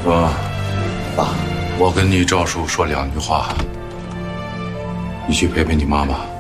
哥， 爸， 我跟你赵叔说2句话，你去陪陪你妈妈。